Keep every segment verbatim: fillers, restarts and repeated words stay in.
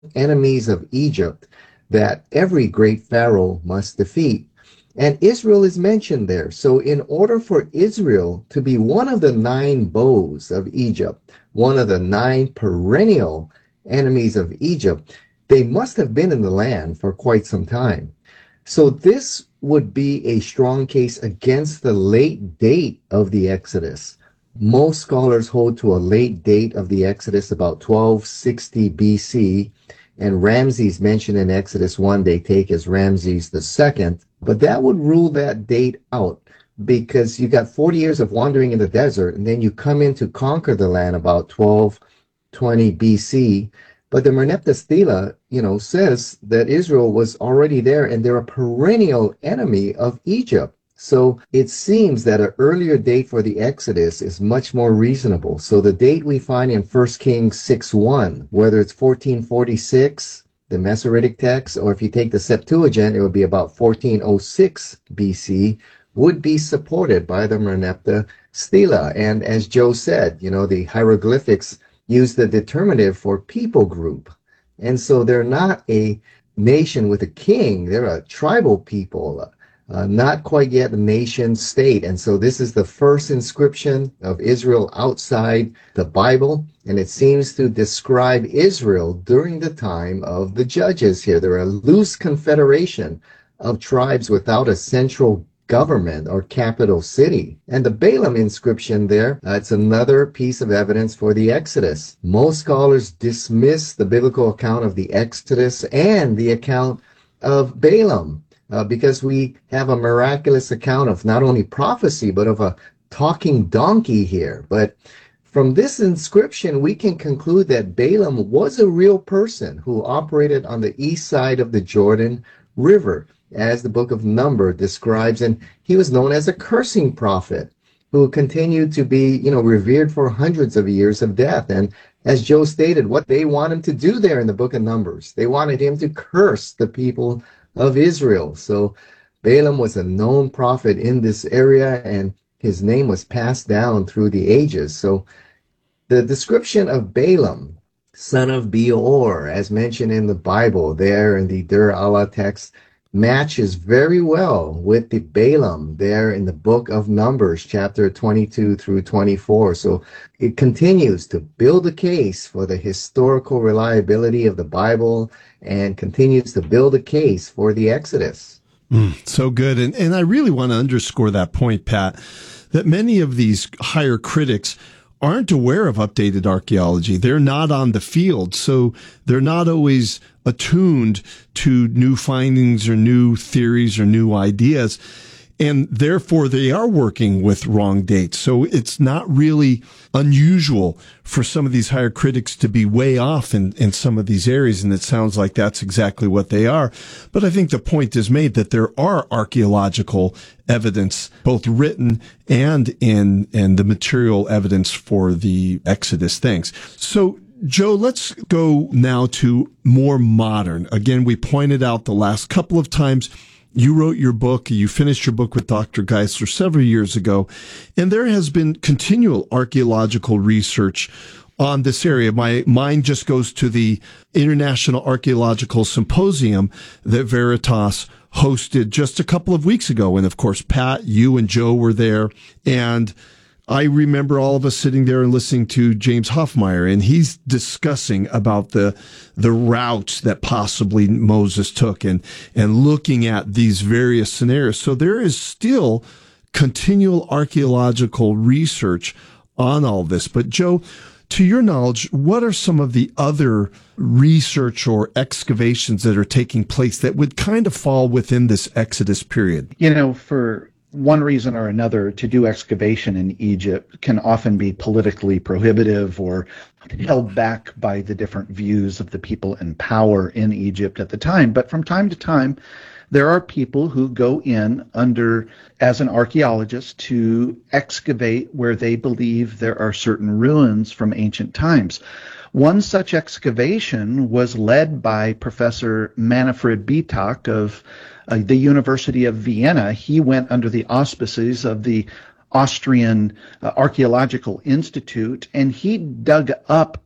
enemies of Egypt that every great pharaoh must defeat. And Israel is mentioned there. So, in order for Israel to be one of the nine bows of Egypt, one of the nine perennial enemies of Egypt, they must have been in the land for quite some time. So, this would be a strong case against the late date of the Exodus. Most scholars hold to a late date of the Exodus, about twelve sixty B C, and Ramses mentioned in Exodus one, they take as Ramses the second, but that would rule that date out because you got forty years of wandering in the desert, and then you come in to conquer the land about twelve twenty B C. But the Merneptah Stela, you know, says that Israel was already there and they're a perennial enemy of Egypt. So it seems that an earlier date for the Exodus is much more reasonable. So the date we find in First Kings six one, whether it's fourteen forty-six, the Masoretic text, or if you take the Septuagint, it would be about fourteen oh six B C, would be supported by the Merneptah Stela. And as Joe said, you know, the hieroglyphics use the determinative for people group. And so they're not a nation with a king, they're a tribal people. Uh, not quite yet a nation state. And so this is the first inscription of Israel outside the Bible, and it seems to describe Israel during the time of the judges here. They're a loose confederation of tribes without a central government or capital city. And the Balaam inscription there, uh, it's another piece of evidence for the Exodus. Most scholars dismiss the biblical account of the Exodus and the account of Balaam. Uh, because we have a miraculous account of not only prophecy, but of a talking donkey here. But from this inscription, we can conclude that Balaam was a real person who operated on the east side of the Jordan River, as the book of Numbers describes. And he was known as a cursing prophet who continued to be, you know, revered for hundreds of years of death. And as Joe stated, what they want him to do there in the book of Numbers, they wanted him to curse the people of Israel. So Balaam was a known prophet in this area, and his name was passed down through the ages. So the description of Balaam, son of Beor, as mentioned in the Bible there in the Der Allah text, matches very well with the Balaam there in the book of Numbers, chapter twenty-two through twenty-four. So it continues to build a case for the historical reliability of the Bible and continues to build a case for the Exodus. Mm, so good. And, and I really want to underscore that point, Pat, that many of these higher critics aren't aware of updated archaeology. They're not on the field, so they're not always attuned to new findings or new theories or new ideas. And therefore, they are working with wrong dates. So it's not really unusual for some of these higher critics to be way off in, in some of these areas. And it sounds like that's exactly what they are. But I think the point is made that there are archaeological evidence, both written and in, in the material evidence for the Exodus things. So, Joe, let's go now to more modern. Again, we pointed out the last couple of times you wrote your book, you finished your book with Doctor Geisler several years ago, and there has been continual archaeological research on this area. My mind just goes to the International Archaeological Symposium that Veritas hosted just a couple of weeks ago. And of course, Pat, you and Joe were there, and I remember all of us sitting there and listening to James Hoffmeyer, and he's discussing about the the routes that possibly Moses took and and looking at these various scenarios. So there is still continual archaeological research on all this. But Joe, to your knowledge, what are some of the other research or excavations that are taking place that would kind of fall within this Exodus period? You know, for one reason or another, to do excavation in Egypt can often be politically prohibitive or held back by the different views of the people in power in Egypt at the time. But from time to time, there are people who go in under as an archaeologist to excavate where they believe there are certain ruins from ancient times. One such excavation was led by Professor Manfred Bitak of uh, the University of Vienna. He went under the auspices of the Austrian uh, Archaeological Institute, and he dug up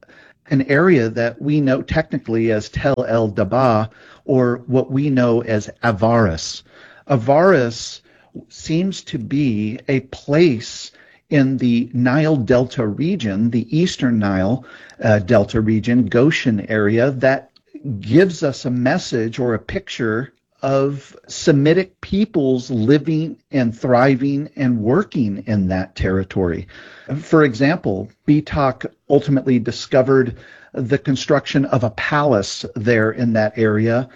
an area that we know technically as Tel El Dabah, or what we know as Avaris. Avaris seems to be a place in the Nile Delta region, the Eastern Nile uh, Delta region, Goshen area, that gives us a message or a picture of Semitic peoples living and thriving and working in that territory. For example, Bitak ultimately discovered the construction of a palace there in that area,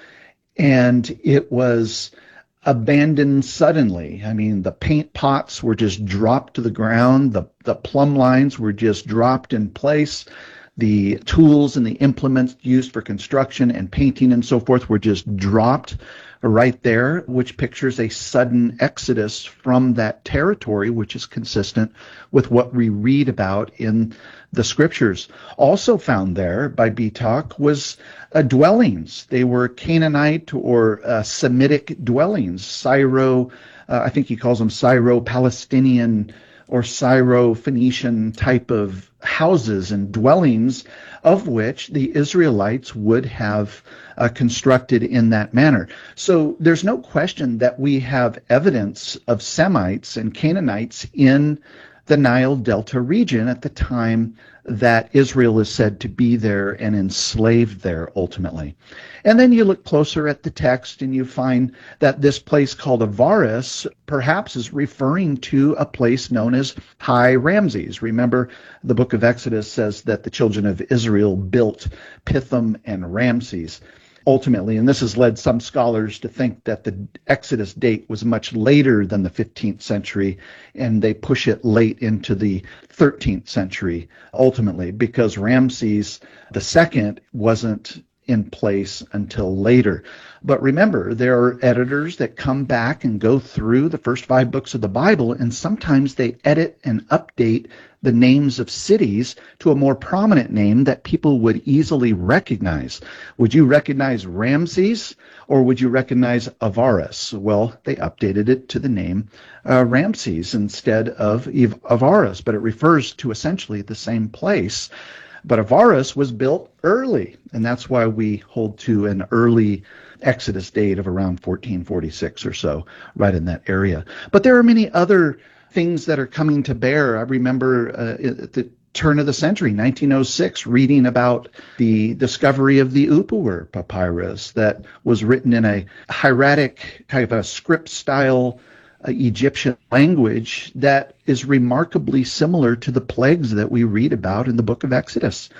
and it was abandoned suddenly. I mean, the paint pots were just dropped to the ground, the, the plumb lines were just dropped in place. The tools and the implements used for construction and painting and so forth were just dropped right there, which pictures a sudden exodus from that territory, which is consistent with what we read about in the scriptures. Also found there by Bitak was uh, dwellings. They were Canaanite or uh, Semitic dwellings, Syro, uh, I think he calls them Syro-Palestinian or Syro-Phoenician type of houses and dwellings, of which the Israelites would have uh, constructed in that manner. So there's no question that we have evidence of Semites and Canaanites in the Nile Delta region at the time that Israel is said to be there and enslaved there ultimately. And then you look closer at the text and you find that this place called Avaris perhaps is referring to a place known as High Ramses. Remember, the book of Exodus says that the children of Israel built Pithom and Ramses. Ultimately, and this has led some scholars to think that the Exodus date was much later than the fifteenth century, and they push it late into the thirteenth century, ultimately, because Ramses the Second wasn't in place until later. But remember, there are editors that come back and go through the first five books of the Bible, and sometimes they edit and update the names of cities to a more prominent name that people would easily recognize. Would you recognize Ramses, or would you recognize Avaris? Well, they updated it to the name uh, Ramses instead of Avaris, but it refers to essentially the same place. But Avaris was built early, and that's why we hold to an early Exodus date of around fourteen forty-six or so, right in that area. But there are many other things that are coming to bear. I remember uh, at the turn of the century, nineteen oh six, reading about the discovery of the Upper papyrus that was written in a hieratic kind of a script-style uh, Egyptian language that is remarkably similar to the plagues that we read about in the book of Exodus.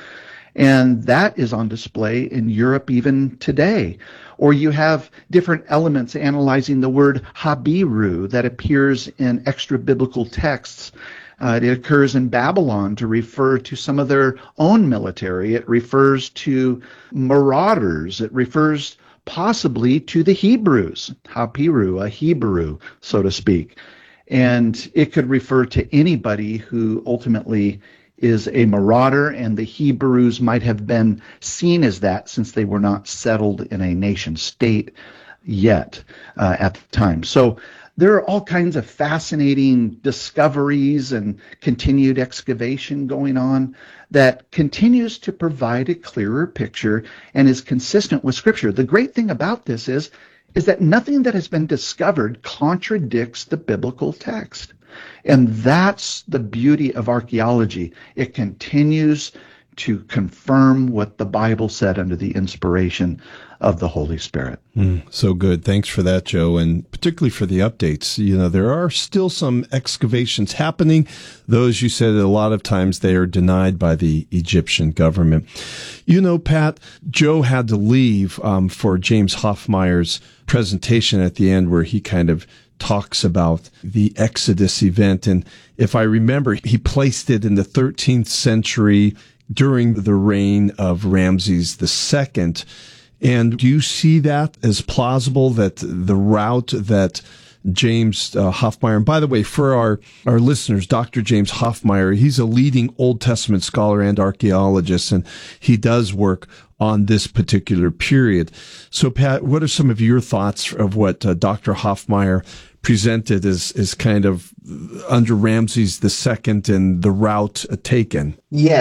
And that is on display in Europe even today. Or you have different elements analyzing the word Habiru that appears in extra-biblical texts. Uh, it occurs in Babylon to refer to some of their own military. It refers to marauders. It refers possibly to the Hebrews, Hapiru, a Hebrew, so to speak. And it could refer to anybody who ultimately is a marauder, and the Hebrews might have been seen as that since they were not settled in a nation state yet uh, at the time. So there are all kinds of fascinating discoveries and continued excavation going on that continues to provide a clearer picture and is consistent with Scripture. The great thing about this is, is that nothing that has been discovered contradicts the biblical text. And that's the beauty of archaeology. It continues to confirm what the Bible said under the inspiration of the Holy Spirit. Mm, so good. Thanks for that, Joe, and particularly for the updates. You know, there are still some excavations happening. Those, you said, a lot of times they are denied by the Egyptian government. You know, Pat, Joe had to leave um, for James Hoffmeier's presentation at the end, where he kind of talks about the Exodus event. And if I remember, he placed it in the thirteenth century during the reign of Ramses the Second. And do you see that as plausible, that the route that James uh, Hoffmeier, and by the way, for our, our listeners, Doctor James Hoffmeier, he's a leading Old Testament scholar and archaeologist, and he does work on this particular period. So, Pat, what are some of your thoughts of what uh, Doctor Hoffmeier presented as, as kind of under Ramses the Second and the route uh, taken? Yes.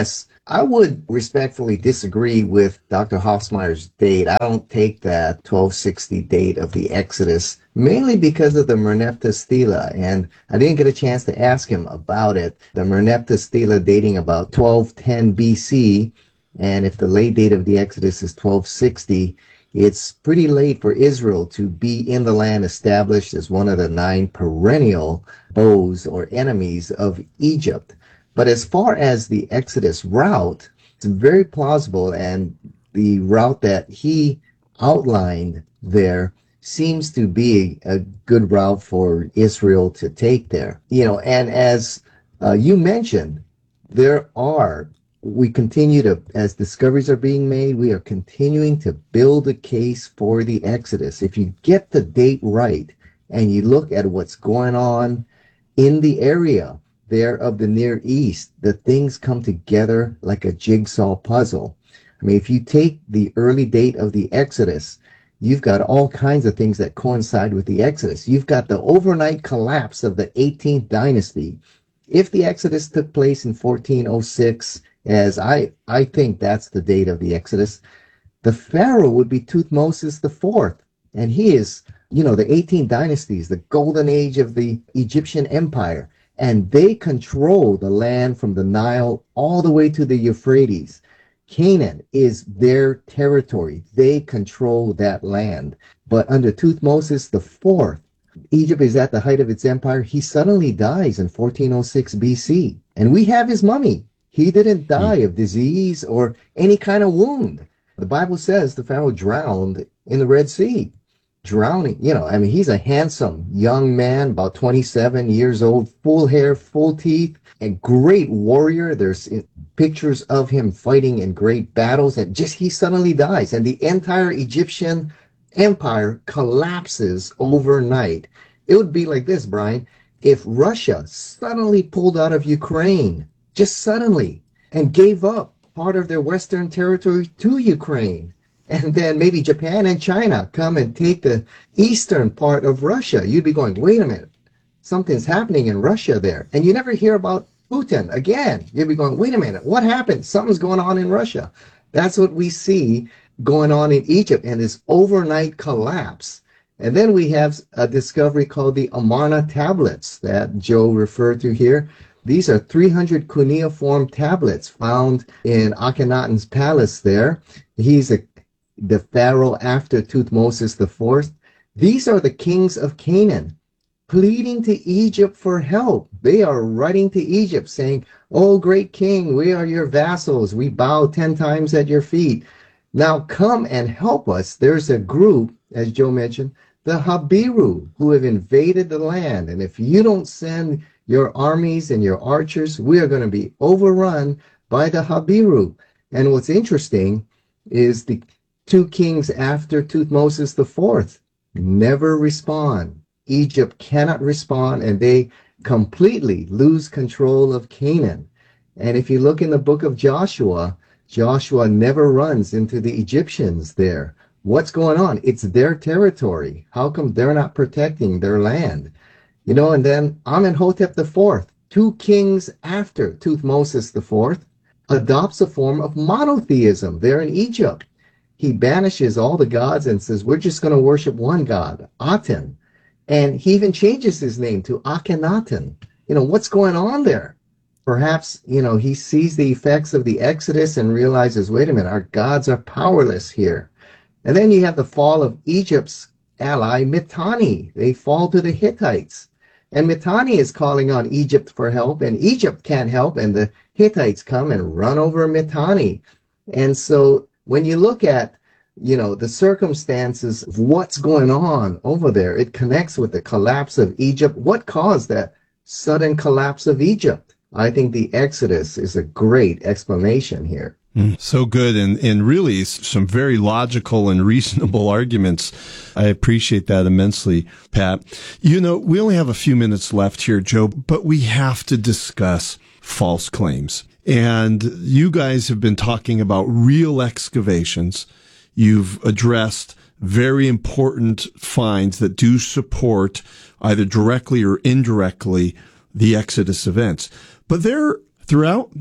I would respectfully disagree with Doctor Hofsmeyer's date. I don't take that twelve sixty date of the Exodus, mainly because of the Merneptah Stela, and I didn't get a chance to ask him about it. The Merneptah Stela dating about twelve ten B C, and if the late date of the Exodus is twelve sixty, it's pretty late for Israel to be in the land established as one of the nine perennial foes or enemies of Egypt. But as far as the Exodus route, it's very plausible, and the route that he outlined there seems to be a good route for Israel to take there. You know, and as uh, you mentioned, there are, we continue to, as discoveries are being made, we are continuing to build a case for the Exodus. If you get the date right and you look at what's going on in the area there of the Near East, the things come together like a jigsaw puzzle. I mean, if you take the early date of the Exodus, you've got all kinds of things that coincide with the Exodus. You've got the overnight collapse of the eighteenth dynasty. If the Exodus took place in fourteen oh six, as I, I think that's the date of the Exodus, the Pharaoh would be Thutmose the fourth. And he is, you know, the eighteen dynasties, the golden age of the Egyptian empire. And they control the land from the Nile all the way to the Euphrates. Canaan is their territory. They control that land. But under Thutmose the fourth, Egypt is at the height of its empire. He suddenly dies in fourteen oh six B C. And we have his mummy. He didn't die of disease or any kind of wound. The Bible says the Pharaoh drowned in the Red Sea. Drowning, you know, I mean, he's a handsome young man, about twenty-seven years old, full hair, full teeth, a great warrior. There's pictures of him fighting in great battles, and just he suddenly dies, and the entire Egyptian empire collapses overnight. It would be like this, Brian, if Russia suddenly pulled out of Ukraine, just suddenly, and gave up part of their western territory to Ukraine. And then maybe Japan and China come and take the eastern part of Russia. You'd be going, wait a minute, something's happening in Russia there. And you never hear about Putin again. You'd be going, wait a minute, what happened? Something's going on in Russia. That's what we see going on in Egypt, and this overnight collapse. And then we have a discovery called the Amarna tablets that Joe referred to here. These are three hundred cuneiform tablets found in Akhenaten's palace there. He's a the Pharaoh after Thutmose the fourth. These are the kings of Canaan pleading to Egypt for help. They are writing to Egypt saying, oh, great king, we are your vassals. We bow ten times at your feet. Now come and help us. There's a group, as Joe mentioned, the Habiru, who have invaded the land. And if you don't send your armies and your archers, we are going to be overrun by the Habiru. And what's interesting is the two kings after Thutmose the fourth never respond. Egypt cannot respond, and they completely lose control of Canaan. And if you look in the book of Joshua, Joshua never runs into the Egyptians there. What's going on? It's their territory. How come they're not protecting their land? You know, and then Amenhotep the fourth, two kings after Thutmose the fourth, adopts a form of monotheism there in Egypt. He banishes all the gods and says, we're just going to worship one God, Aten. And he even changes his name to Akhenaten. You know, what's going on there? Perhaps, you know, he sees the effects of the Exodus and realizes, wait a minute, our gods are powerless here. And then you have the fall of Egypt's ally, Mitanni. They fall to the Hittites. And Mitanni is calling on Egypt for help, and Egypt can't help, and the Hittites come and run over Mitanni. And so when you look at, you know, the circumstances of what's going on over there, it connects with the collapse of Egypt. What caused that sudden collapse of Egypt? I think the Exodus is a great explanation here. Mm, so good, and, and really some very logical and reasonable arguments. I appreciate that immensely, Pat. You know, we only have a few minutes left here, Joe, but we have to discuss false claims. And you guys have been talking about real excavations. You've addressed very important finds that do support, either directly or indirectly, the Exodus events. But there, throughout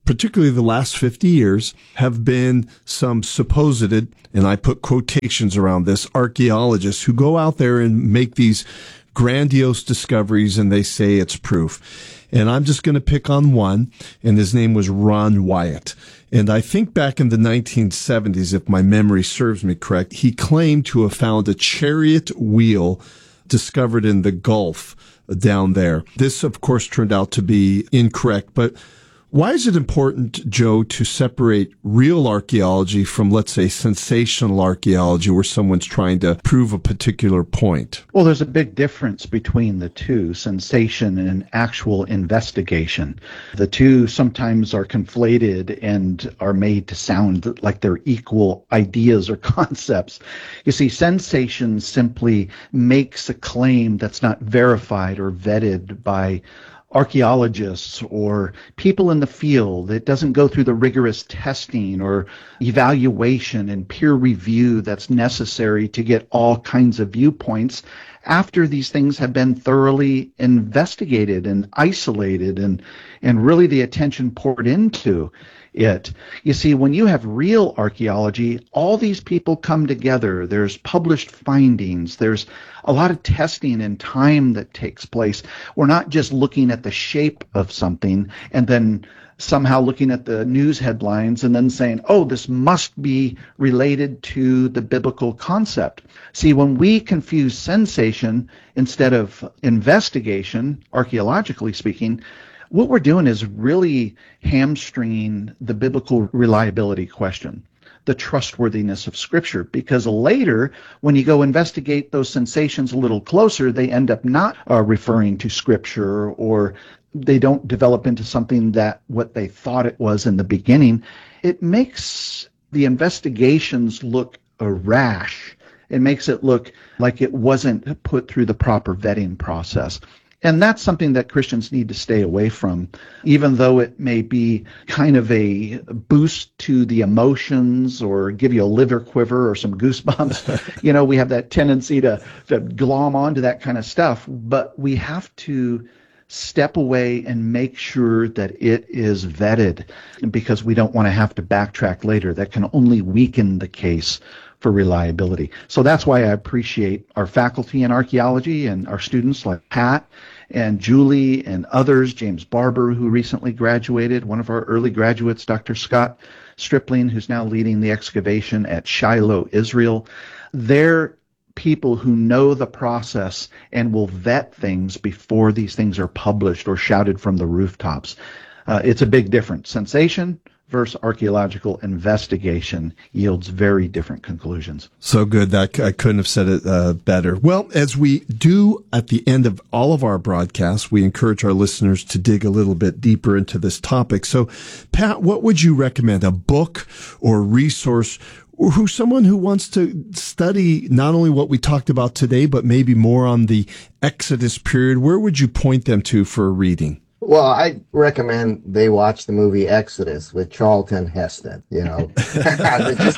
particularly the last fifty years, have been some supposed, and I put quotations around this, archaeologists who go out there and make these grandiose discoveries and they say it's proof. And I'm just going to pick on one, and his name was Ron Wyatt. And I think back in the nineteen seventies, if my memory serves me correct, he claimed to have found a chariot wheel discovered in the Gulf down there. This, of course, turned out to be incorrect, but why is it important, Joe, to separate real archaeology from, let's say, sensational archaeology where someone's trying to prove a particular point? Well, there's a big difference between the two, sensation and actual investigation. The two sometimes are conflated and are made to sound like they're equal ideas or concepts. You see, sensation simply makes a claim that's not verified or vetted by archaeologists or people in the field. It doesn't go through the rigorous testing or evaluation and peer review that's necessary to get all kinds of viewpoints after these things have been thoroughly investigated and isolated and, and really the attention poured into it. You see, when you have real archaeology, all these people come together. There's published findings. There's a lot of testing and time that takes place. We're not just looking at the shape of something and then somehow looking at the news headlines and then saying, oh, this must be related to the biblical concept. See, when we confuse sensation instead of investigation, archaeologically speaking, what we're doing is really hamstringing the biblical reliability question, the trustworthiness of Scripture, because later, when you go investigate those sensations a little closer, they end up not uh, referring to Scripture, or they don't develop into something that what they thought it was in the beginning. It makes the investigations look uh, rash. It makes it look like it wasn't put through the proper vetting process. And that's something that Christians need to stay away from, even though it may be kind of a boost to the emotions or give you a liver quiver or some goosebumps. You know, we have that tendency to, to glom onto that kind of stuff, but we have to step away and make sure that it is vetted, because we don't want to have to backtrack later. That can only weaken the case for reliability. So that's why I appreciate our faculty in archaeology and our students like Pat and Julie and others, James Barber, who recently graduated, one of our early graduates, Doctor Scott Stripling, who's now leading the excavation at Shiloh, Israel. They're people who know the process and will vet things before these things are published or shouted from the rooftops. Uh, it's a big difference. Sensation versus archaeological investigation yields very different conclusions. So good. That I couldn't have said it uh, better. Well, as we do at the end of all of our broadcasts, we encourage our listeners to dig a little bit deeper into this topic. So, Pat, what would you recommend? A book or resource, or who someone who wants to study not only what we talked about today, but maybe more on the Exodus period? Where would you point them to for a reading? Well, I recommend they watch the movie Exodus with Charlton Heston. You know, Just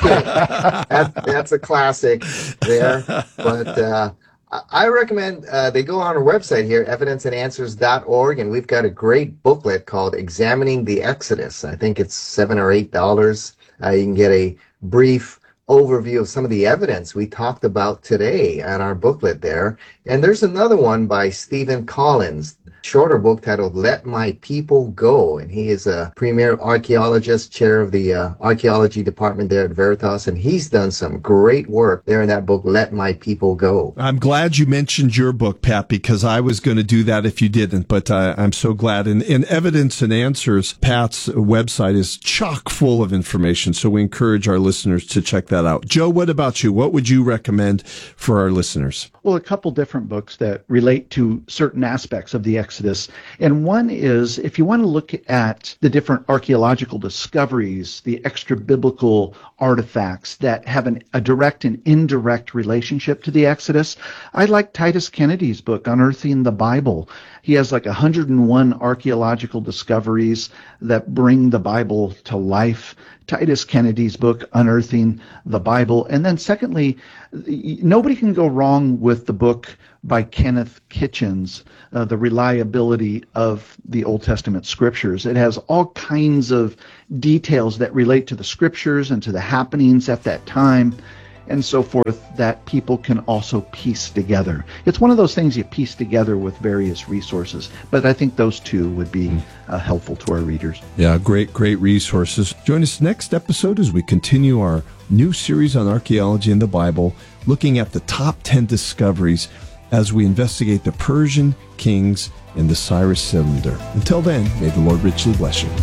that, that's a classic there. But uh, I recommend uh, they go on our website here, evidence and answers dot org, and we've got a great booklet called Examining the Exodus. I think it's seven or eight dollars. Uh, you can get a brief overview of some of the evidence we talked about today on our booklet there. And there's another one by Stephen Collins, shorter book titled Let My People Go. And he is a premier archaeologist, chair of the uh, archaeology department there at Veritas. And he's done some great work there in that book, Let My People Go. I'm glad you mentioned your book, Pat, because I was going to do that if you didn't. But uh, I'm so glad. And in Evidence and Answers, Pat's website is chock full of information. So we encourage our listeners to check that out. Joe, what about you? What would you recommend for our listeners? Well, a couple different books that relate to certain aspects of the Exodus. And one is, if you want to look at the different archaeological discoveries, the extra-biblical artifacts that have an, a direct and indirect relationship to the Exodus, I like Titus Kennedy's book, Unearthing the Bible. He has like one hundred one archaeological discoveries that bring the Bible to life. Titus Kennedy's book, Unearthing the Bible. And then secondly, nobody can go wrong with the book by Kenneth Kitchens, uh, The Reliability of the Old Testament Scriptures. It has all kinds of details that relate to the Scriptures and to the happenings at that time and so forth that people can also piece together. It's one of those things you piece together with various resources, but I think those two would be uh, helpful to our readers. Yeah, great, great resources. Join us next episode as we continue our new series on archaeology in the Bible, looking at the top ten discoveries as we investigate the Persian kings and the Cyrus cylinder. Until then, may the Lord richly bless you.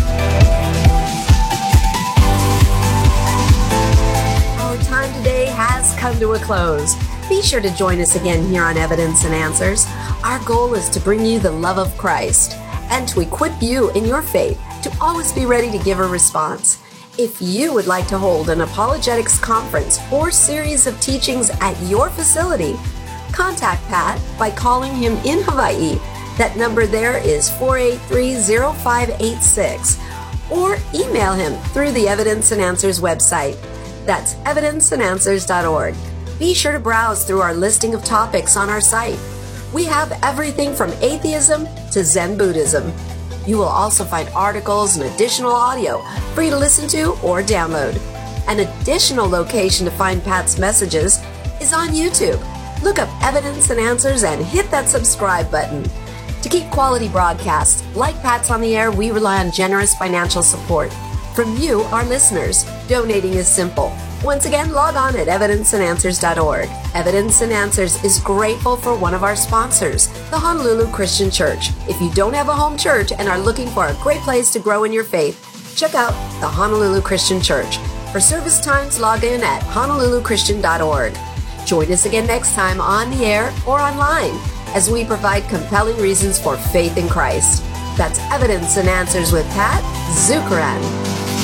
Come to a close. Be sure to join us again here on Evidence and Answers. Our goal is to bring you the love of Christ and to equip you in your faith to always be ready to give a response. If you would like to hold an apologetics conference or series of teachings at your facility, contact Pat by calling him in Hawaii. That number there is four eight three, zero five eight six, or email him through the Evidence and Answers website. That's evidence and answers dot org. Be sure to browse through our listing of topics on our site. We have everything from atheism to Zen Buddhism. You will also find articles and additional audio for you to listen to or download. An additional location to find Pat's messages is on YouTube. Look up Evidence and Answers and hit that subscribe button. To keep quality broadcasts like Pat's on the air, we rely on generous financial support from you, our listeners. Donating is simple. Once again, log on at evidence and answers dot org. Evidence and Answers is grateful for one of our sponsors, the Honolulu Christian Church. If you don't have a home church and are looking for a great place to grow in your faith, check out the Honolulu Christian Church. For service times, log in at honolulu christian dot org. Join us again next time on the air or online as we provide compelling reasons for faith in Christ. That's Evidence and Answers with Pat Zukeran.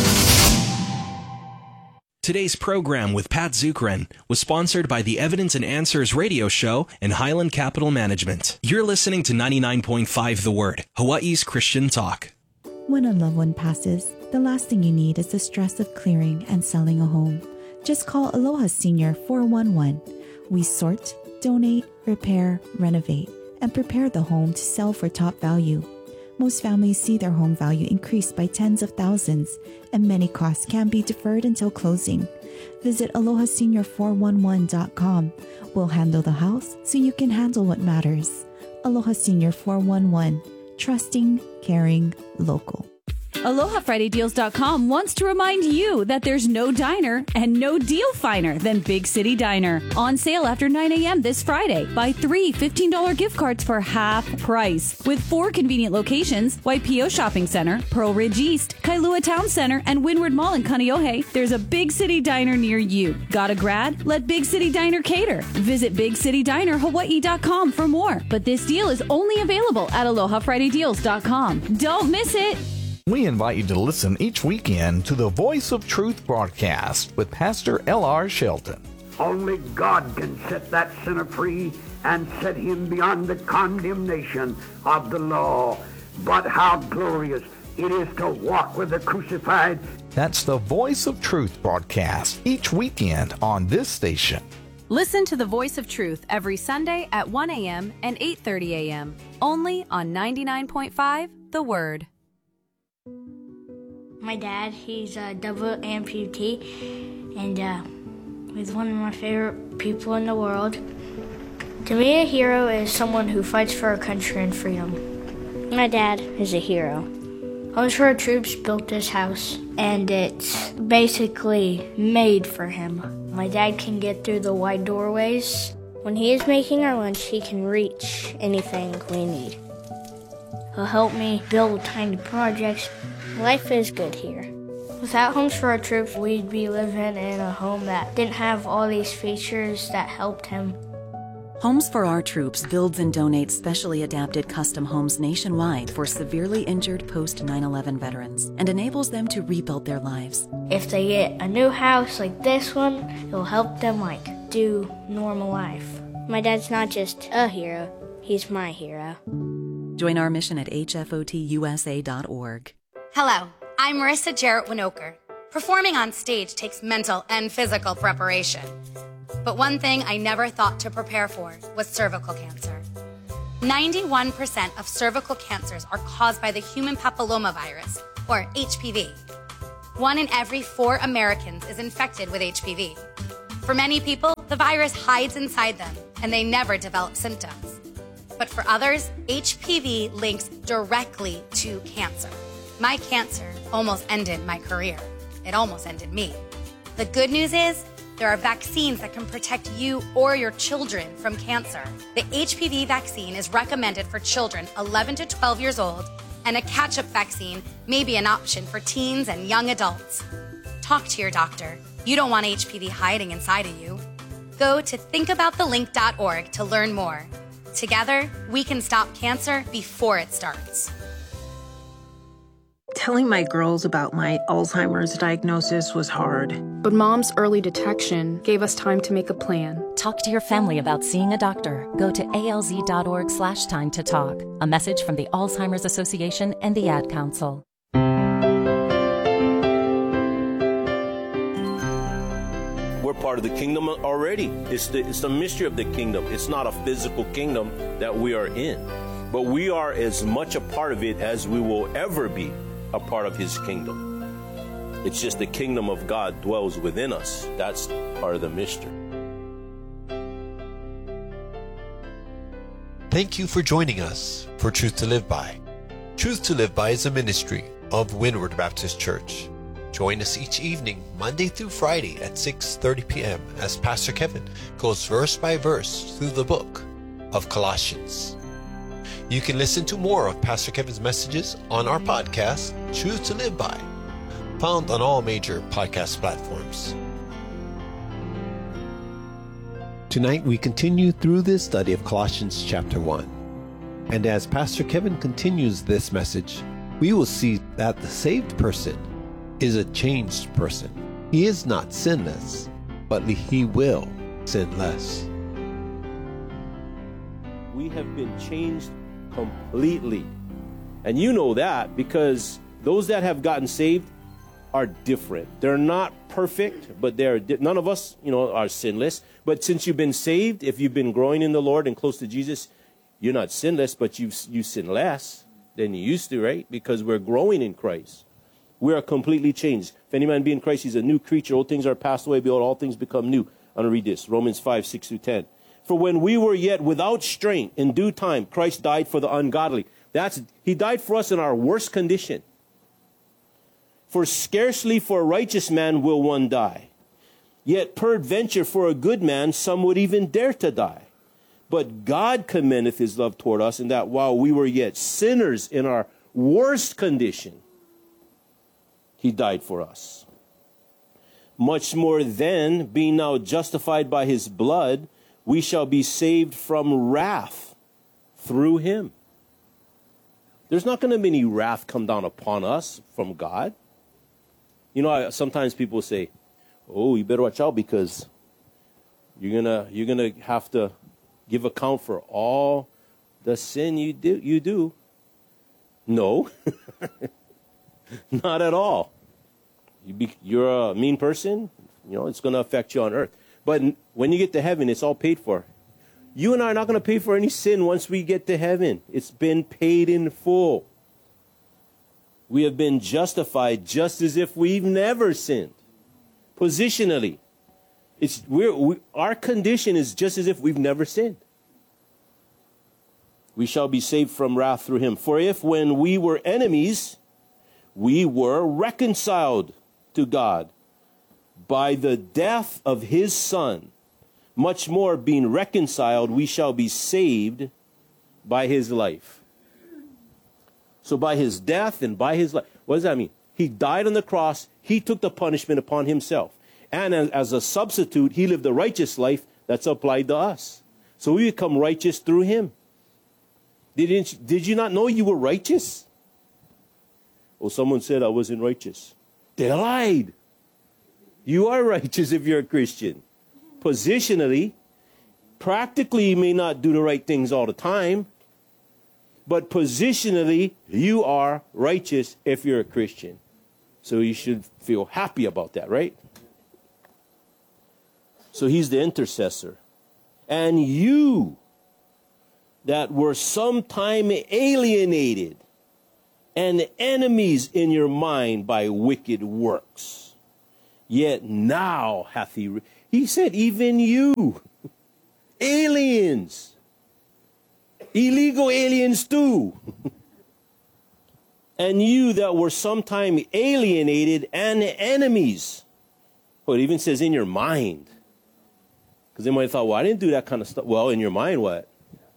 Today's program with Pat Zukeran was sponsored by the Evidence and Answers radio show and Highland Capital Management. You're listening to ninety-nine point five The Word, Hawaii's Christian Talk. When a loved one passes, the last thing you need is the stress of clearing and selling a home. Just call Aloha Senior four one one. We sort, donate, repair, renovate, and prepare the home to sell for top value. Most families see their home value increase by tens of thousands, and many costs can be deferred until closing. Visit aloha senior four one one dot com. We'll handle the house so you can handle what matters. Aloha Senior four one one. Trusting, caring, local. Aloha Friday Deals dot com wants to remind you that there's no diner and no deal finer than Big City Diner. On sale after nine a.m. this Friday. Buy three fifteen dollars gift cards for half price. With four convenient locations, Waipio Shopping Center, Pearl Ridge East, Kailua Town Center, and Windward Mall in Kaneohe, there's a Big City Diner near you. Got a grad? Let Big City Diner cater. Visit big city diner hawaii dot com for more. But this deal is only available at Aloha Friday Deals dot com. Don't miss it! We invite you to listen each weekend to the Voice of Truth broadcast with Pastor L R Shelton. Only God can set that sinner free and set him beyond the condemnation of the law. But how glorious it is to walk with the crucified. That's the Voice of Truth broadcast each weekend on this station. Listen to the Voice of Truth every Sunday at one a.m. and eight thirty a.m. only on ninety-nine point five The Word. My dad, he's a double amputee, and uh, he's one of my favorite people in the world. To me, a hero is someone who fights for our country and freedom. My dad is a hero. Homes for Our Troops built this house, and it's basically made for him. My dad can get through the wide doorways. When he is making our lunch, he can reach anything we need. He'll help me build tiny projects. Life is good here. Without Homes for Our Troops, we'd be living in a home that didn't have all these features that helped him. Homes for Our Troops builds and donates specially adapted custom homes nationwide for severely injured post nine eleven veterans and enables them to rebuild their lives. If they get a new house like this one, it'll help them like do normal life. My dad's not just a hero, he's my hero. Join our mission at h f o t u s a dot org. Hello, I'm Marissa Jarrett Winokur, Performing on stage takes mental and physical preparation. But one thing I never thought to prepare for was cervical cancer. ninety-one percent of cervical cancers are caused by the human papillomavirus, or H P V. One in every four Americans is infected with H P V. For many people, the virus hides inside them and they never develop symptoms. But for others, H P V links directly to cancer. My cancer almost ended my career. It almost ended me. The good news is, there are vaccines that can protect you or your children from cancer. The H P V vaccine is recommended for children eleven to twelve years old, and a catch-up vaccine may be an option for teens and young adults. Talk to your doctor. You don't want H P V hiding inside of you. Go to think about the link dot org to learn more. Together, we can stop cancer before it starts. Telling my girls about my Alzheimer's diagnosis was hard. But Mom's early detection gave us time to make a plan. Talk to your family about seeing a doctor. Go to alz.org slash time to talk. A message from the Alzheimer's Association and the Ad Council. We're part of the kingdom already. It's the, it's the mystery of the kingdom. It's not a physical kingdom that we are in. But we are as much a part of it as we will ever be a part of his kingdom. It's just the kingdom of God dwells within us. That's part of the mystery. Thank you for joining us for Truth to Live By. Truth to Live By is a ministry of Windward Baptist Church. Join us each evening, Monday through Friday at six thirty p.m. as Pastor Kevin goes verse by verse through the book of Colossians. You can listen to more of Pastor Kevin's messages on our podcast, Truth to Live By, found on all major podcast platforms. Tonight we continue through this study of Colossians chapter one. And as Pastor Kevin continues this message, we will see that the saved person is a changed person. He is not sinless, but he will sin less. We have been changed completely. And you know that because those that have gotten saved are different. They're not perfect, but they're di- none of us, you know, are sinless. But since you've been saved, if you've been growing in the Lord and close to Jesus, you're not sinless, but you you sin less than you used to, right? Because we're growing in Christ. We are completely changed. If any man be in Christ, he's a new creature. Old things are passed away, behold, all things become new. I'm going to read this, Romans five, six through ten. For when we were yet without strength, in due time, Christ died for the ungodly. That's, he died for us in our worst condition. For scarcely for a righteous man will one die. Yet peradventure for a good man some would even dare to die. But God commendeth his love toward us, in that while we were yet sinners in our worst condition, he died for us. Much more then, being now justified by his blood, we shall be saved from wrath through him. There's not going to be any wrath come down upon us from God. You know, sometimes people say, oh, you better watch out because you're gonna you're gonna have to give account for all the sin you do you do. No, not at all. You be, you're a mean person, you know, it's gonna affect you on earth. But when you get to heaven, it's all paid for. You and I are not gonna pay for any sin once we get to heaven. It's been paid in full. We have been justified just as if we've never sinned. Positionally, it's we're, we, our condition is just as if we've never sinned. We shall be saved from wrath through him. For if when we were enemies, we were reconciled to God by the death of his Son, much more being reconciled, we shall be saved by his life. So by his death and by his life, what does that mean? He died on the cross. He took the punishment upon himself. And as, as a substitute, he lived a righteous life that's applied to us. So we become righteous through him. Didn't, did you not know you were righteous? Well, someone said I wasn't righteous. They lied. You are righteous if you're a Christian. Positionally, practically you may not do the right things all the time, but positionally you are righteous if you're a Christian. So you should feel happy about that, right? So he's the intercessor. And you that were sometime alienated and enemies in your mind by wicked works, yet now hath he... Re- he said, even you, aliens, illegal aliens too, and you that were sometime alienated and enemies. Well, it even says in your mind. Because they might have thought, well, I didn't do that kind of stuff. Well, in your mind, what?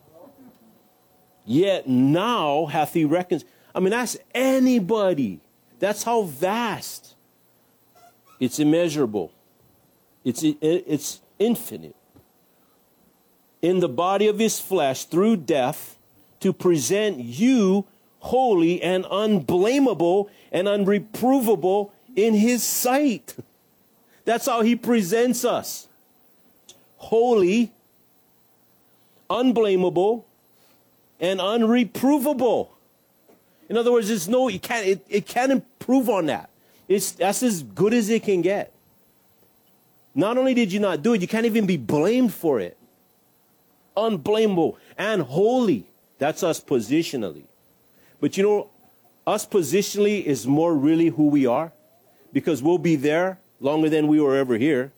Yet now hath he reckoned. I mean, that's anybody. That's how vast. It's immeasurable. It's, it's infinite. In the body of his flesh through death to present you holy and unblameable and unreprovable in his sight. That's how he presents us. Holy, unblameable, and unreprovable. In other words, it's no, you can't, it, it can't improve on that. It's, that's as good as it can get. Not only did you not do it, you can't even be blamed for it. Unblameable and holy. That's us positionally. But you know, us positionally is more really who we are, because we'll be there longer than we were ever here.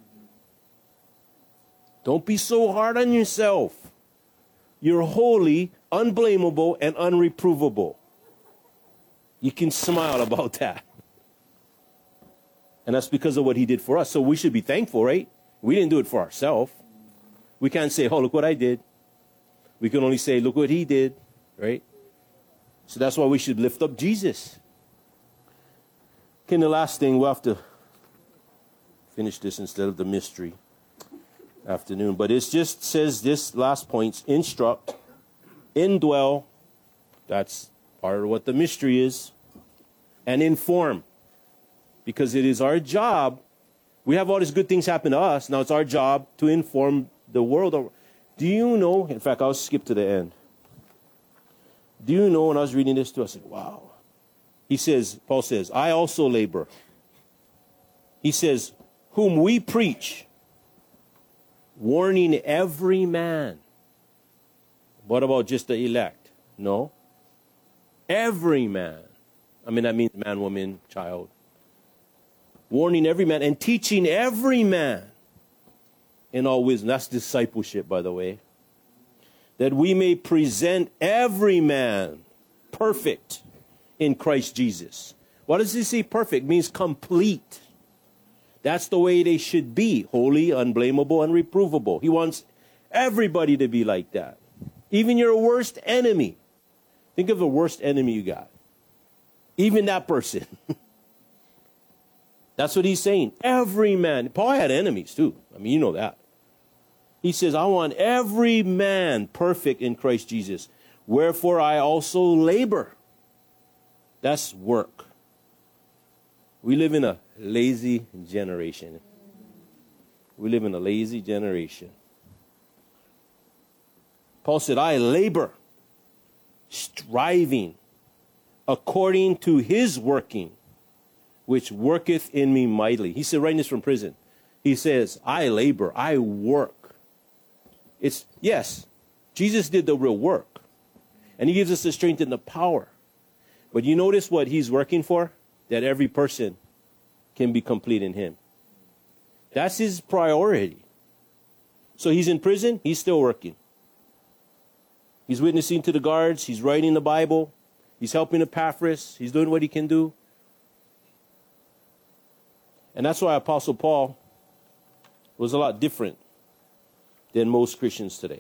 Don't be so hard on yourself. You're holy, unblameable, and unreprovable. You can smile about that. And that's because of what he did for us. So we should be thankful, right? We didn't do it for ourselves. We can't say, oh, look what I did. We can only say, look what he did, right? So that's why we should lift up Jesus. Okay, and the last thing, we'll have to finish this instead of the mystery afternoon. But it just says this last point, instruct, indwell, that's part of what the mystery is, and inform. Because it is our job. We have all these good things happen to us. Now it's our job to inform the world. Do you know, in fact, I'll skip to the end. Do you know, when I was reading this too, I said, wow. He says, Paul says, I also labor. He says, whom we preach, warning every man. What about just the elect? No. Every man. I mean, that means man, woman, child. Warning every man and teaching every man in all wisdom. That's discipleship, by the way. That we may present every man perfect in Christ Jesus. What does he say perfect? It means complete. That's the way they should be. Holy, unblameable, unreprovable. He wants everybody to be like that. Even your worst enemy. Think of the worst enemy you got. Even that person. That's what he's saying. Every man. Paul had enemies too. I mean, you know that. He says, I want every man perfect in Christ Jesus. Wherefore I also labor. That's work. We live in a lazy generation. We live in a lazy generation. Paul said, I labor, striving, according to his working, which worketh in me mightily. He said, writing this from prison. He says, I labor, I work. It's, yes, Jesus did the real work. And he gives us the strength and the power. But you notice what he's working for? That every person can be complete in him. That's his priority. So he's in prison, he's still working. He's witnessing to the guards, he's writing the Bible, he's helping Epaphras, he's doing what he can do. And that's why Apostle Paul was a lot different than most Christians today.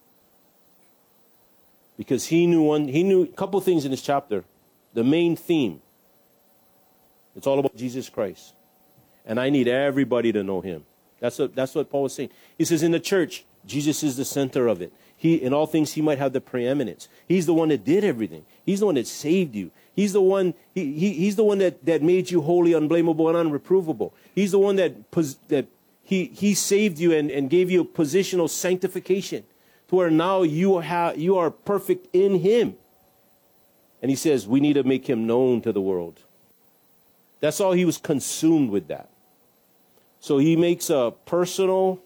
Because he knew one, he knew a couple things in this chapter. The main theme, it's all about Jesus Christ. And I need everybody to know him. That's what, that's what Paul was saying. He says in the church, Jesus is the center of it. He, in all things, he might have the preeminence. He's the one that did everything. He's the one that saved you. He's the one, he, he, he's the one that, that made you holy, unblameable, and unreprovable. He's the one that, that he, he saved you and, and gave you a positional sanctification to where now you, have, you are perfect in him. And he says we need to make him known to the world. That's all he was consumed with that. So he makes a personal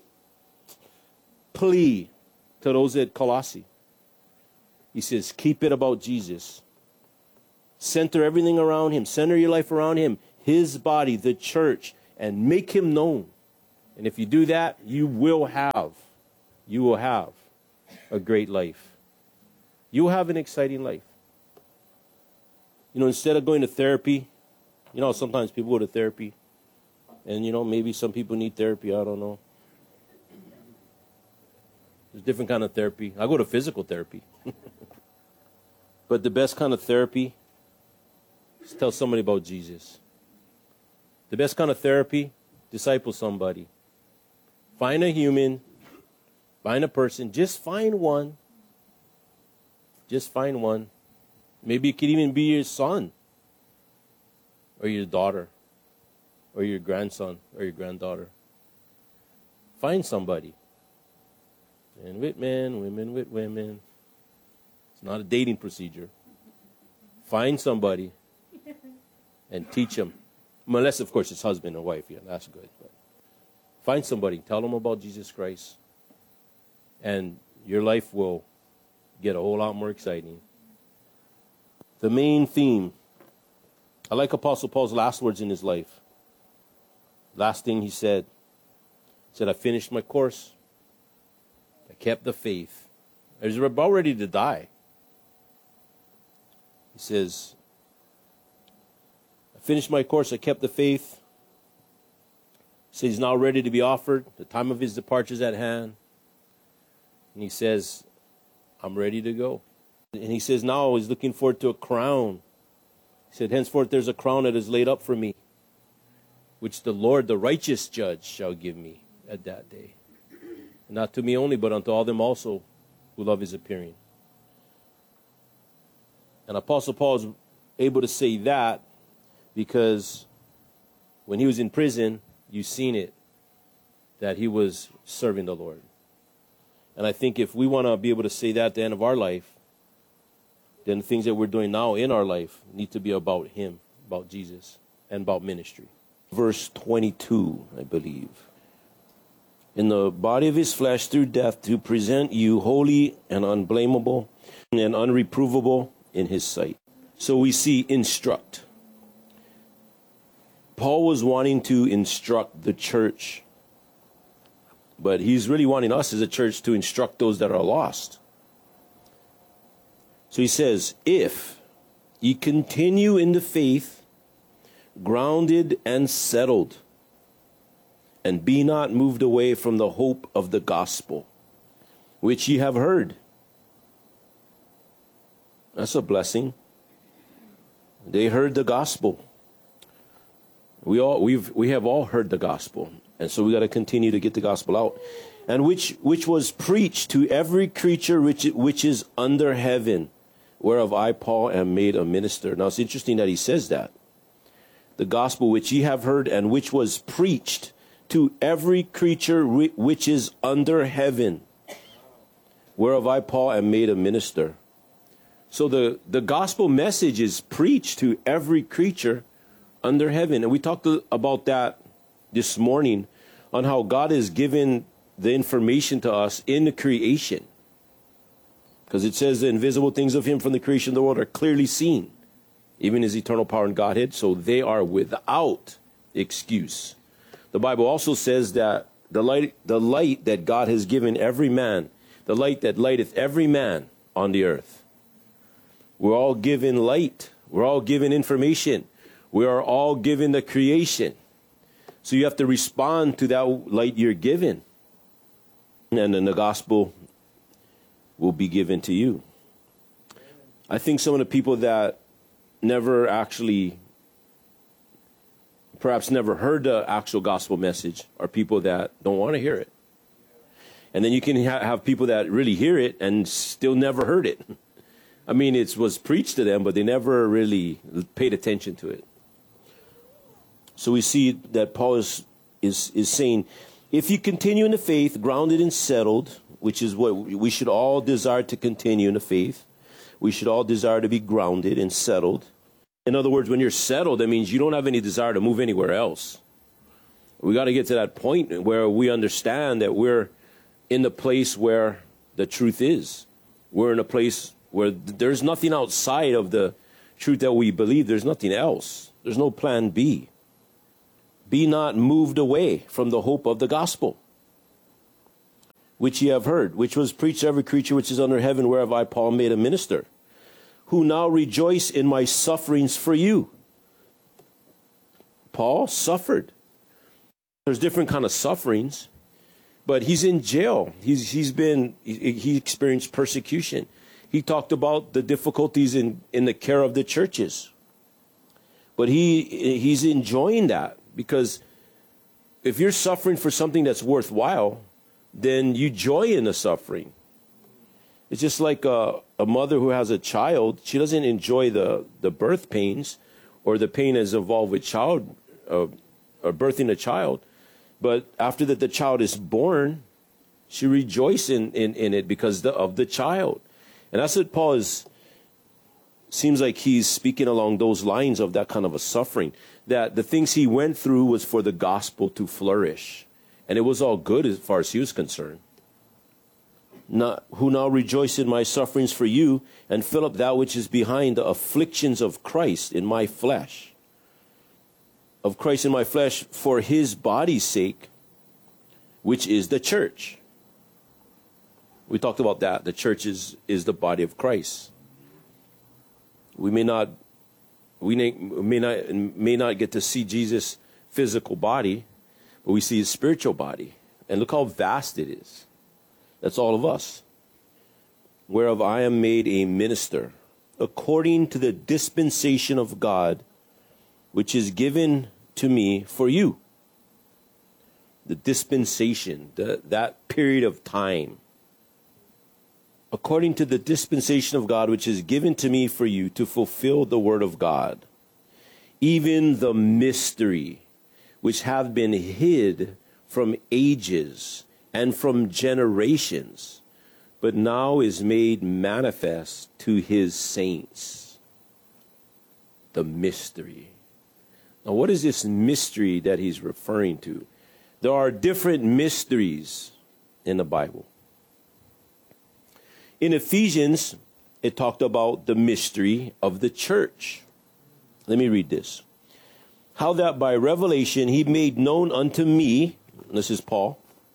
plea to those at Colossae. He says, keep it about Jesus. Center everything around him. Center your life around him, his body, the church, and make him known. And if you do that, you will have, you will have a great life. You will have an exciting life. You know, instead of going to therapy, you know, sometimes people go to therapy, and, you know, maybe some people need therapy, I don't know. There's different kind of therapy. I go to physical therapy. But the best kind of therapy is tell somebody about Jesus. The best kind of therapy, disciple somebody. Find a human, find a person, just find one. Just find one. Maybe it could even be your son, or your daughter, or your grandson, or your granddaughter. Find somebody. Men with men, women with women. It's not a dating procedure. Find somebody and teach them. Unless, of course, it's husband or wife. Yeah, that's good. But find somebody. Tell them about Jesus Christ. And your life will get a whole lot more exciting. The main theme. I like Apostle Paul's last words in his life. Last thing he said. He said, I finished my course. I kept the faith. I was about ready to die. He says, I finished my course. I kept the faith. He says he's now ready to be offered. The time of his departure is at hand. And he says, I'm ready to go. And he says now he's looking forward to a crown. He said, henceforth there's a crown that is laid up for me, which the Lord, the righteous judge, shall give me at that day. And not to me only, but unto all them also who love his appearing. And Apostle Paul is able to say that because when he was in prison, you've seen it, that he was serving the Lord. And I think if we want to be able to say that at the end of our life, then the things that we're doing now in our life need to be about him, about Jesus, and about ministry. Verse twenty-two, I believe. In the body of his flesh through death to present you holy and unblameable and unreprovable in his sight. So we see instruct. Paul was wanting to instruct the church, but he's really wanting us as a church to instruct those that are lost. So he says, if ye continue in the faith, grounded and settled, and be not moved away from the hope of the gospel, which ye have heard. That's a blessing. They heard the gospel. We all we've we have all heard the gospel, and so we got to continue to get the gospel out. And which which was preached to every creature which which is under heaven, whereof I Paul am made a minister. Now it's interesting that he says that. The gospel which ye have heard and which was preached to every creature which is under heaven, whereof I Paul am made a minister. So the, the gospel message is preached to every creature under heaven. And we talked about that this morning on how God has given the information to us in the creation. Because it says the invisible things of him from the creation of the world are clearly seen, even his eternal power and Godhead, so they are without excuse. The Bible also says that the light, the light that God has given every man, the light that lighteth every man on the earth. We're all given light. We're all given information. We are all given the creation. So you have to respond to that light you're given. And then the gospel will be given to you. I think some of the people that never actually, perhaps never heard the actual gospel message are people that don't want to hear it. And then you can ha- have people that really hear it and still never heard it. I mean, it was preached to them, but they never really paid attention to it. So we see that Paul is, is, is saying, if you continue in the faith, grounded and settled, which is what we should all desire to continue in the faith. We should all desire to be grounded and settled. In other words, when you're settled, that means you don't have any desire to move anywhere else. We got to get to that point where we understand that we're in the place where the truth is. We're in a place where there's nothing outside of the truth that we believe. There's nothing else. There's no plan B. Be not moved away from the hope of the gospel, which ye have heard, which was preached to every creature which is under heaven, whereof I, Paul, made a minister, who now rejoice in my sufferings for you. Paul suffered. There's different kind of sufferings, but he's in jail. He's he's been he, he experienced persecution. He talked about the difficulties in, in the care of the churches. But he he's enjoying that, because if you're suffering for something that's worthwhile, then you joy in the suffering. It's just like a, a mother who has a child. She doesn't enjoy the, the birth pains or the pain that's involved with child uh, or birthing a child. But after that the child is born, she rejoices in, in, in it because the, of the child. And that's what Paul is, seems like he's speaking along those lines of that kind of a suffering. That the things he went through was for the gospel to flourish. And it was all good as far as he was concerned. Not, who now rejoice in my sufferings for you, and fill up that which is behind the afflictions of Christ in my flesh. Of Christ in my flesh for his body's sake, which is the church. We talked about that. The church is, is the body of Christ. We may not, we may, may not, may not get to see Jesus' physical body, but we see his spiritual body. And look how vast it is. That's all of us. Whereof I am made a minister, according to the dispensation of God, which is given to me for you. The dispensation, the, that period of time. According to the dispensation of God, which is given to me for you, to fulfill the word of God. Even the mystery, which have been hid from ages and from generations, but now is made manifest to his saints. The mystery. Now, what is this mystery that he's referring to? There are different mysteries in the Bible. In Ephesians, it talked about the mystery of the church. Let me read this. How that by revelation he made known unto me, this is Paul,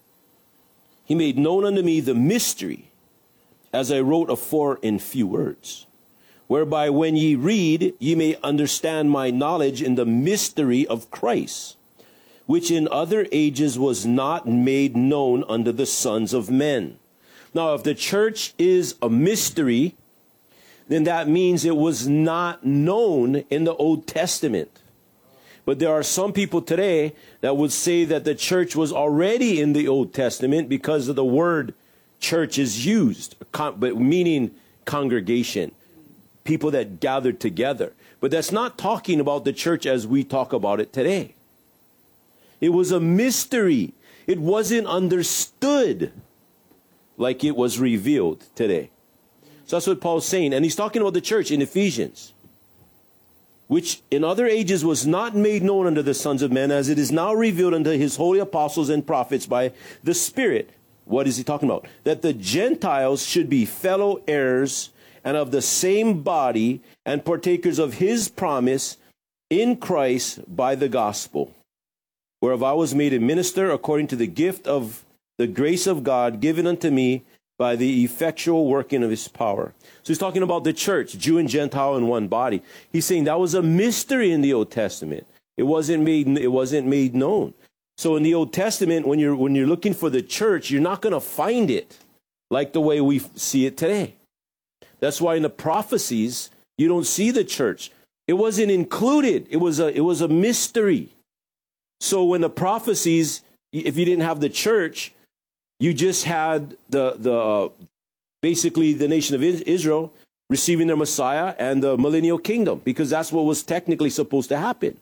he made known unto me the mystery, as I wrote afore in few words, whereby when ye read, ye may understand my knowledge in the mystery of Christ, which in other ages was not made known unto the sons of men. Now, if the church is a mystery, then that means it was not known in the Old Testament. But there are some people today that would say that the church was already in the Old Testament because of the word church is used, but meaning congregation, people that gathered together. But that's not talking about the church as we talk about it today. It was a mystery. It wasn't understood like it was revealed today. So that's what Paul's saying. And he's talking about the church in Ephesians, which in other ages was not made known unto the sons of men, as it is now revealed unto his holy apostles and prophets by the Spirit. What is he talking about? That the Gentiles should be fellow heirs and of the same body and partakers of his promise in Christ by the gospel, whereof I was made a minister according to the gift of the grace of God given unto me by the effectual working of his power. So he's talking about the church, Jew and Gentile in one body. He's saying that was a mystery in the Old Testament. It wasn't made, it wasn't made known. So in the Old Testament, when you're, when you're looking for the church, you're not going to find it like the way we see it today. That's why in the prophecies, you don't see the church. It wasn't included. It was a, it was a mystery. So when the prophecies, if you didn't have the church, you just had the, the uh, basically the nation of Israel receiving their Messiah and the millennial kingdom, because that's what was technically supposed to happen.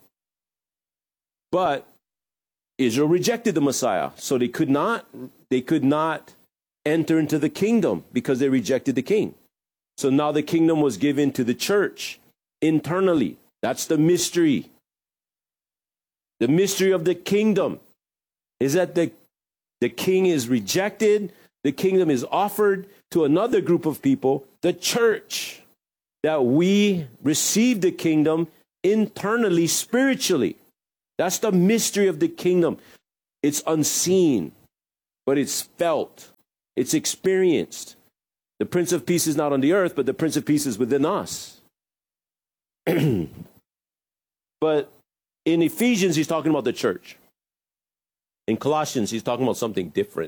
But Israel rejected the Messiah, so they could not, they could not enter into the kingdom because they rejected the king. So now the kingdom was given to the church internally. That's the mystery. The mystery of the kingdom is that the, the king is rejected, the kingdom is offered to another group of people, the church, that we receive the kingdom internally, spiritually. That's the mystery of the kingdom. It's unseen, but it's felt. It's experienced. The Prince of Peace is not on the earth, but the Prince of Peace is within us. But in Ephesians, he's talking about the church. In Colossians, he's talking about something different.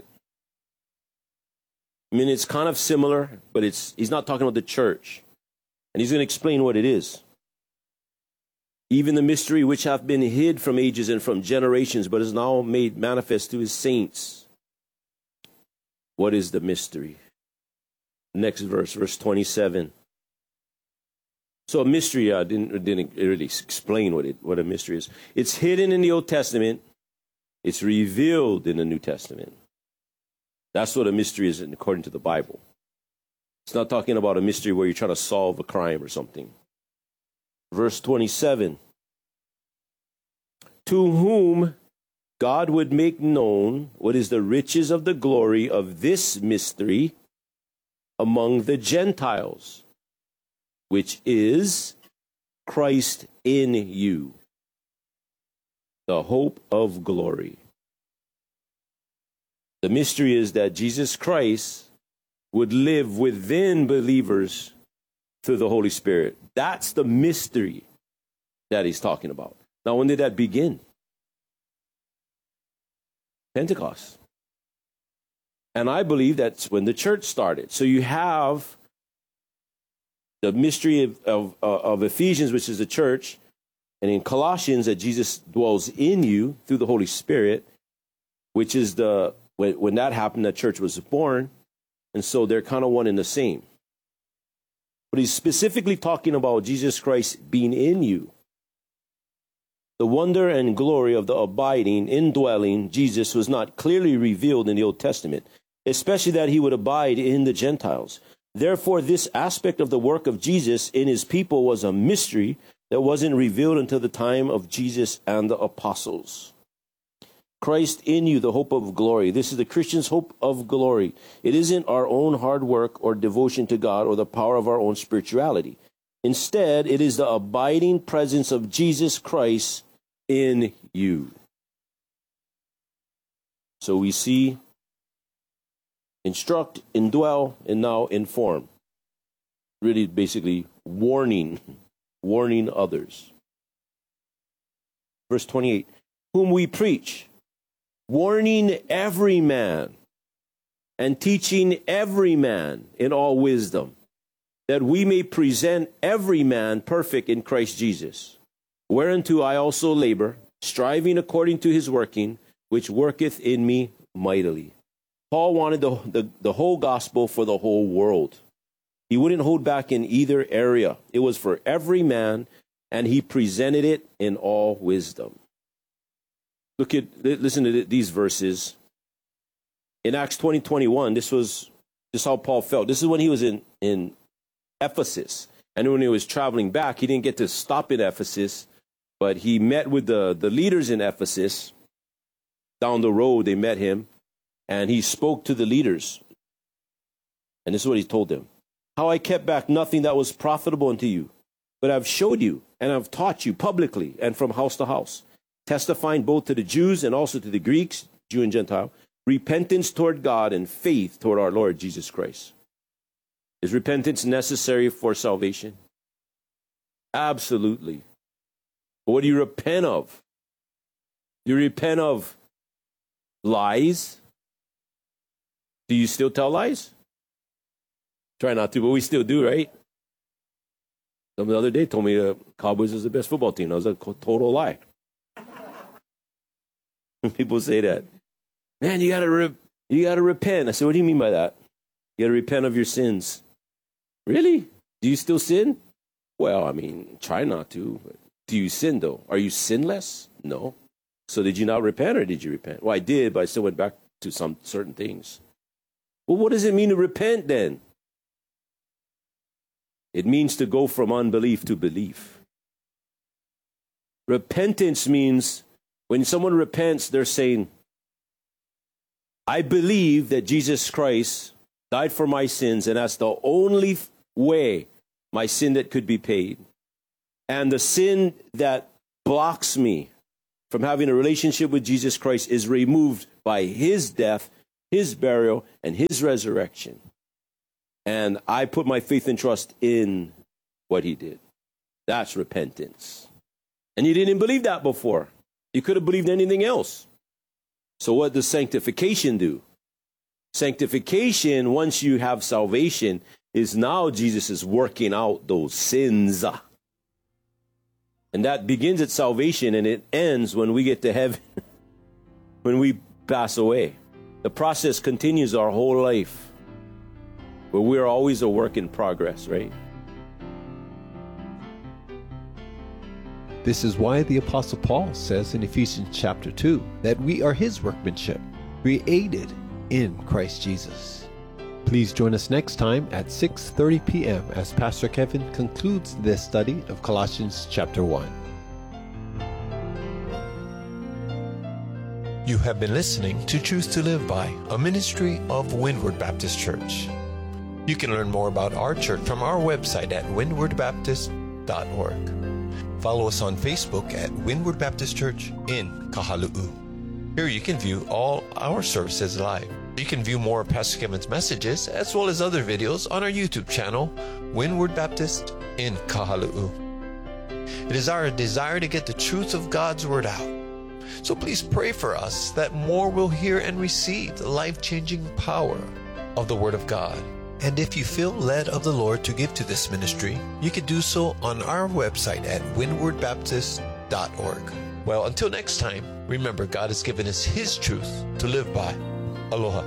I mean, it's kind of similar, but it's he's not talking about the church. And he's going to explain what it is. Even the mystery which hath been hid from ages and from generations, but is now made manifest to his saints. What is the mystery? Next verse, verse twenty-seven. So a mystery, I uh, didn't, didn't really explain what it what a mystery is. It's hidden in the Old Testament. It's revealed in the New Testament. That's what a mystery is according to the Bible. It's not talking about a mystery where you're trying to solve a crime or something. Verse twenty-seven. To whom God would make known what is the riches of the glory of this mystery among the Gentiles, which is Christ in you, the hope of glory. The mystery is that Jesus Christ would live within believers through the Holy Spirit. That's the mystery that he's talking about. Now, when did that begin? Pentecost. And I believe that's when the church started. So you have the mystery of, of, of Ephesians, which is the church, and in Colossians, that Jesus dwells in you through the Holy Spirit, which is the, when, when that happened, that church was born. And so they're kind of one and the same. But he's specifically talking about Jesus Christ being in you. The wonder and glory of the abiding, indwelling Jesus was not clearly revealed in the Old Testament, especially that he would abide in the Gentiles. Therefore, this aspect of the work of Jesus in his people was a mystery that wasn't revealed until the time of Jesus and the apostles. Christ in you, the hope of glory. This is the Christian's hope of glory. It isn't our own hard work or devotion to God or the power of our own spirituality. Instead, it is the abiding presence of Jesus Christ in you. So we see instruct, indwell, and now inform. Really basically warning, warning others. Verse twenty-eight, whom we preach, warning every man and teaching every man in all wisdom, that we may present every man perfect in Christ Jesus. Whereunto I also labor, striving according to his working, which worketh in me mightily. Paul wanted the, the, the whole gospel for the whole world. He wouldn't hold back in either area. It was for every man, and he presented it in all wisdom. Look at, listen to these verses. In Acts twenty, twenty-one, this was just how Paul felt. This is when he was in, in Ephesus. And when he was traveling back, he didn't get to stop in Ephesus, but he met with the, the leaders in Ephesus. Down the road, they met him, and he spoke to the leaders. And this is what he told them. How I kept back nothing that was profitable unto you, but I've showed you, and I've taught you publicly and from house to house, testifying both to the Jews and also to the Greeks, Jew and Gentile, repentance toward God and faith toward our Lord Jesus Christ. Is repentance necessary for salvation? Absolutely. But what do you repent of? Do you repent of lies? Do you still tell lies? Try not to, but we still do, right? Some the other day told me the Cowboys is the best football team. That was a total lie. People say that. Man, you gotta re- you gotta repent. I said, what do you mean by that? You gotta repent of your sins. Really? Do you still sin? Well, I mean, try not to. But do you sin though? Are you sinless? No. So did you not repent or did you repent? Well, I did, but I still went back to some certain things. Well, what does it mean to repent then? It means to go from unbelief to belief. Repentance means when someone repents, they're saying, I believe that Jesus Christ died for my sins, and that's the only way my sin that could be paid. And the sin that blocks me from having a relationship with Jesus Christ is removed by his death, his burial, and his resurrection. And I put my faith and trust in what he did. That's repentance. And you didn't believe that before. You could have believed anything else. So what does sanctification do? Sanctification, once you have salvation, is now Jesus is working out those sins. And that begins at salvation and it ends when we get to heaven, when we pass away. The process continues our whole life, but we're always a work in progress, right? This is why the Apostle Paul says in Ephesians chapter two that we are his workmanship, created in Christ Jesus. Please join us next time at six thirty p.m. as Pastor Kevin concludes this study of Colossians chapter one. You have been listening to Truth to Live By, a ministry of Windward Baptist Church. You can learn more about our church from our website at windward baptist dot org. Follow us on Facebook at Windward Baptist Church in Kahalu'u. Here you can view all our services live. You can view more of Pastor Kevin's messages as well as other videos on our YouTube channel, Windward Baptist in Kahalu'u. It is our desire to get the truth of God's Word out. So please pray for us that more will hear and receive the life-changing power of the Word of God. And if you feel led of the Lord to give to this ministry, you can do so on our website at windward baptist dot org. Well, until next time, remember God has given us His truth to live by. Aloha.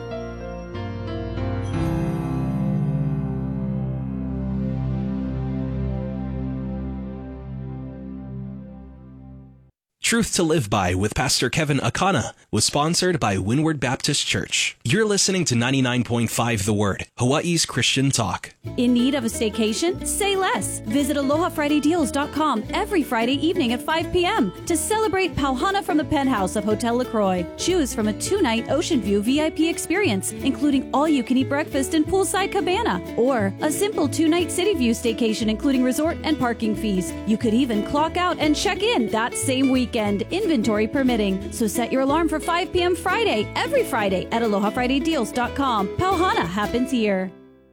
Truth to Live By with Pastor Kevin Akana was sponsored by Windward Baptist Church. You're listening to ninety-nine point five The Word, Hawaii's Christian talk. In need of a staycation? Say less. Visit aloha friday deals dot com every Friday evening at five p.m. to celebrate Pauhana from the penthouse of Hotel LaCroix. Choose from a two-night Ocean View V I P experience, including all-you-can-eat breakfast and poolside cabana, or a simple two-night City View staycation, including resort and parking fees. You could even clock out and check in that same weekend. Inventory permitting. So set your alarm for five p.m. Friday, every Friday at aloha friday deals dot com. Pauhana happens here.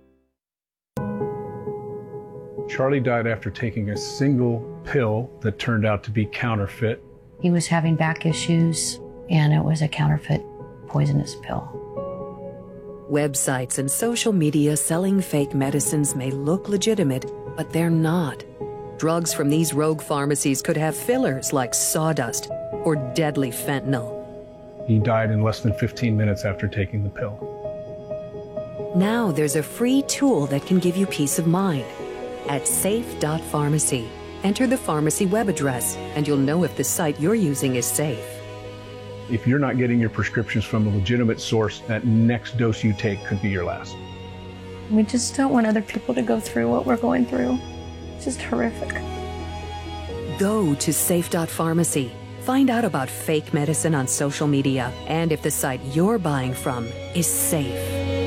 Charlie died after taking a single pill that turned out to be counterfeit. He was having back issues, and it was a counterfeit poisonous pill. Websites and social media selling fake medicines may look legitimate, but they're not. Drugs from these rogue pharmacies could have fillers like sawdust or deadly fentanyl. He died in less than fifteen minutes after taking the pill. Now there's a free tool that can give you peace of mind. At safe dot pharmacy, enter the pharmacy web address and you'll know if the site you're using is safe. If you're not getting your prescriptions from a legitimate source, that next dose you take could be your last. We just don't want other people to go through what we're going through. It's just horrific. Go to safe dot pharmacy. Find out about fake medicine on social media and if the site you're buying from is safe.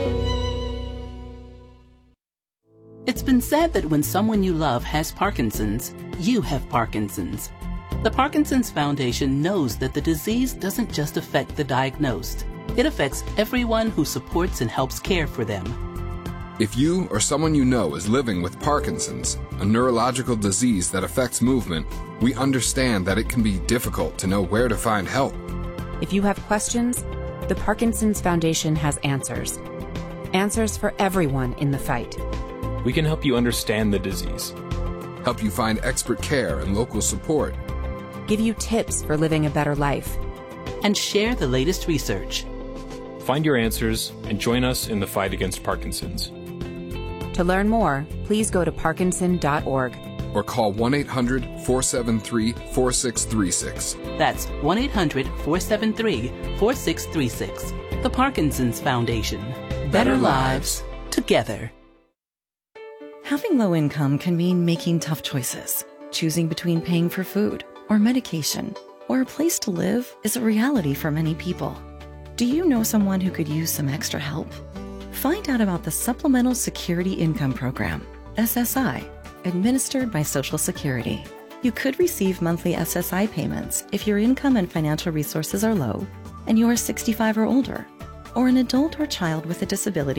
It's been said that when someone you love has Parkinson's, you have Parkinson's. The Parkinson's Foundation knows that the disease doesn't just affect the diagnosed. It affects everyone who supports and helps care for them. If you or someone you know is living with Parkinson's, a neurological disease that affects movement, we understand that it can be difficult to know where to find help. If you have questions, the Parkinson's Foundation has answers. Answers for everyone in the fight. We can help you understand the disease, help you find expert care and local support, give you tips for living a better life, and share the latest research. Find your answers and join us in the fight against Parkinson's. To learn more, please go to parkinson dot org or call one eight hundred, four seven three, four six three six. That's one eight hundred, four seven three, four six three six. The Parkinson's Foundation. Better, Better lives together. Having low income can mean making tough choices, choosing between paying for food or medication or a place to live is a reality for many people. Do you know someone who could use some extra help? Find out about the Supplemental Security Income Program, S S I, administered by Social Security. You could receive monthly S S I payments if your income and financial resources are low and you are sixty-five or older, or an adult or child with a disability